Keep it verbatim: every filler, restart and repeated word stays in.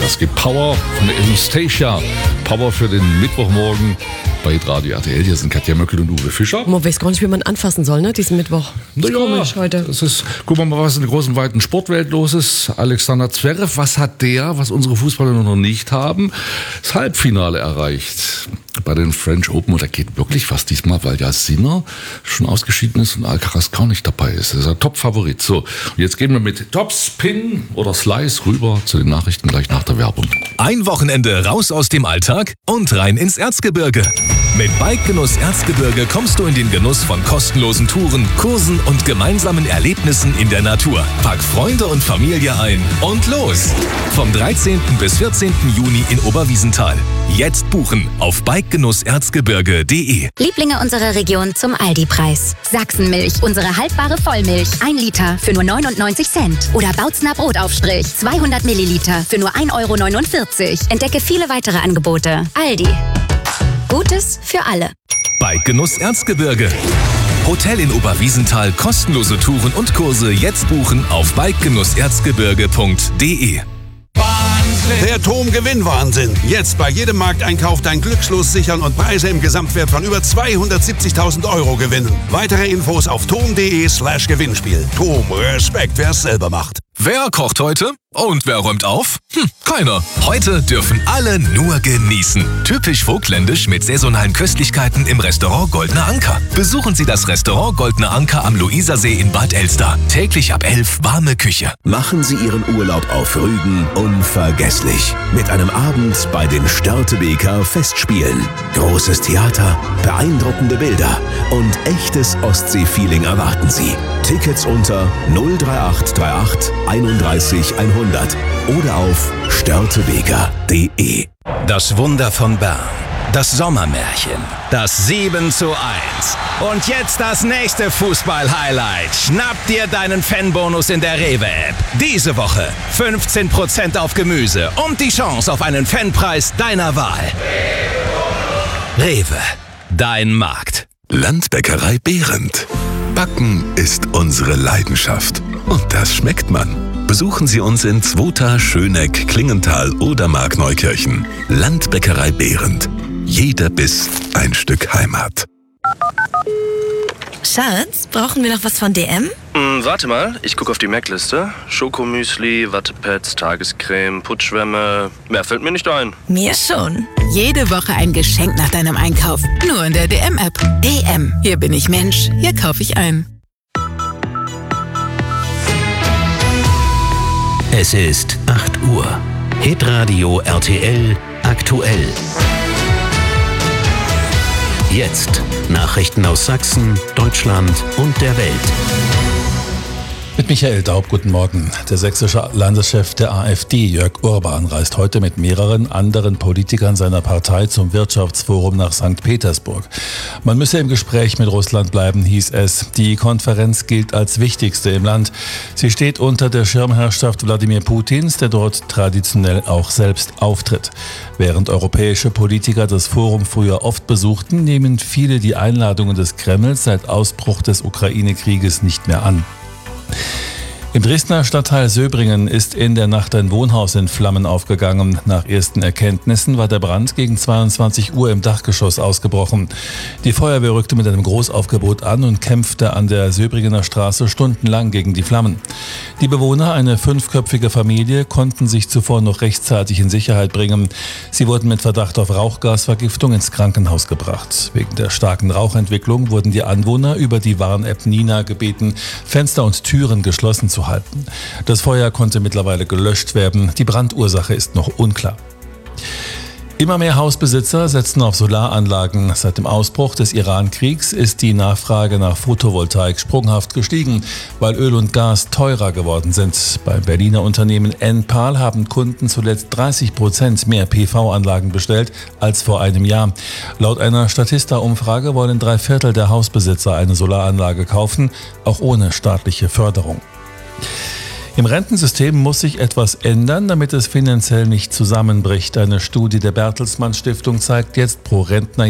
Das gibt Power von der Anastasia. Power für den Mittwochmorgen bei Radio R T L. Hier sind Katja Möckel und Uwe Fischer. Man weiß gar nicht, wie man anfassen soll, ne, diesen Mittwoch. Das ist naja, komisch heute. Das ist, gucken wir mal, was in der großen, weiten Sportwelt los ist. Alexander Zverev, was hat der, was unsere Fußballer noch nicht haben? Das Halbfinale erreicht bei den French Open. Und da geht wirklich was diesmal, weil ja Sinner schon ausgeschieden ist und Alcaraz gar nicht dabei ist. Das ist ein Top-Favorit. So, und jetzt gehen wir mit Topspin oder Slice rüber zu den Nachrichten gleich nach der Werbung. Ein Wochenende raus aus dem Alltag und rein ins Erzgebirge. Mit Bikegenuss Erzgebirge kommst du in den Genuss von kostenlosen Touren, Kursen und gemeinsamen Erlebnissen in der Natur. Pack Freunde und Familie ein und los! Vom dreizehnten bis vierzehnten Juni in Oberwiesenthal. Jetzt buchen auf bikegenuss erzgebirge punkt de. Lieblinge unserer Region zum Aldi-Preis. Sachsenmilch, unsere haltbare Vollmilch. ein Liter für nur neunundneunzig Cent. Oder Bautzner Brotaufstrich, zweihundert Milliliter für nur ein Euro neunundvierzig. Entdecke viele weitere Angebote. Aldi. Gutes für alle. Bikegenuss Erzgebirge. Hotel in Oberwiesenthal, kostenlose Touren und Kurse jetzt buchen auf bikegenuss erzgebirge punkt de. Der T O M Gewinnwahnsinn. Jetzt bei jedem Markteinkauf dein Glückslos sichern und Preise im Gesamtwert von über zweihundertsiebzigtausend Euro gewinnen. Weitere Infos auf tom.de slash Gewinnspiel. T O M, Respekt, wer es selber macht. Wer kocht heute? Und wer räumt auf? Hm, keiner. Heute dürfen alle nur genießen. Typisch vogtländisch mit saisonalen Köstlichkeiten im Restaurant Goldener Anker. Besuchen Sie das Restaurant Goldener Anker am Luisersee in Bad Elster. Täglich ab elf warme Küche. Machen Sie Ihren Urlaub auf Rügen unvergesslich. Mit einem Abend bei den Störtebeker Festspielen. Großes Theater, beeindruckende Bilder und echtes Ostsee-Feeling erwarten Sie. Tickets unter null drei acht drei acht einunddreißig hundert oder auf störtebeker punkt de. Das Wunder von Bern. Das Sommermärchen. Das sieben zu eins. Und jetzt das nächste Fußball-Highlight. Schnapp dir deinen Fanbonus in der Rewe-App. Diese Woche fünfzehn Prozent auf Gemüse und die Chance auf einen Fanpreis deiner Wahl. Rewe. Dein Markt. Landbäckerei Behrendt. Backen ist unsere Leidenschaft. Und das schmeckt man. Besuchen Sie uns in Zwota, Schöneck, Klingenthal oder Markneukirchen. Landbäckerei Behrendt. Jeder Biss ein Stück Heimat. Schatz, brauchen wir noch was von D M? Hm, warte mal, ich gucke auf die Mac-Liste. Schokomüsli, Wattepads, Tagescreme, Putschwämme. Mehr fällt mir nicht ein. Mir schon. Jede Woche ein Geschenk nach deinem Einkauf. Nur in der D M-App. D M. Hier bin ich Mensch. Hier kaufe ich ein. Es ist acht Uhr. Hitradio R T L aktuell. Jetzt Nachrichten aus Sachsen, Deutschland und der Welt. Mit Michael Daub, guten Morgen. Der sächsische Landeschef der AfD, Jörg Urban, reist heute mit mehreren anderen Politikern seiner Partei zum Wirtschaftsforum nach Sankt Petersburg. Man müsse im Gespräch mit Russland bleiben, hieß es. Die Konferenz gilt als wichtigste im Land. Sie steht unter der Schirmherrschaft Wladimir Putins, der dort traditionell auch selbst auftritt. Während europäische Politiker das Forum früher oft besuchten, nehmen viele die Einladungen des Kremls seit Ausbruch des Ukraine-Krieges nicht mehr an. Im Dresdner Stadtteil Söbringen ist in der Nacht ein Wohnhaus in Flammen aufgegangen. Nach ersten Erkenntnissen war der Brand gegen zweiundzwanzig Uhr im Dachgeschoss ausgebrochen. Die Feuerwehr rückte mit einem Großaufgebot an und kämpfte an der Söbringener Straße stundenlang gegen die Flammen. Die Bewohner, eine fünfköpfige Familie, konnten sich zuvor noch rechtzeitig in Sicherheit bringen. Sie wurden mit Verdacht auf Rauchgasvergiftung ins Krankenhaus gebracht. Wegen der starken Rauchentwicklung wurden die Anwohner über die Warn-App Nina gebeten, Fenster und Türen geschlossen zu halten. Das Feuer konnte mittlerweile gelöscht werden. Die Brandursache ist noch unklar. Immer mehr Hausbesitzer setzen auf Solaranlagen. Seit dem Ausbruch des Iran-Kriegs ist die Nachfrage nach Photovoltaik sprunghaft gestiegen, weil Öl und Gas teurer geworden sind. Beim Berliner Unternehmen Enpal haben Kunden zuletzt dreißig Prozent mehr P V-Anlagen bestellt als vor einem Jahr. Laut einer Statista-Umfrage wollen drei Viertel der Hausbesitzer eine Solaranlage kaufen, auch ohne staatliche Förderung. Im Rentensystem muss sich etwas ändern, damit es finanziell nicht zusammenbricht. Eine Studie der Bertelsmann Stiftung zeigt jetzt pro Rentner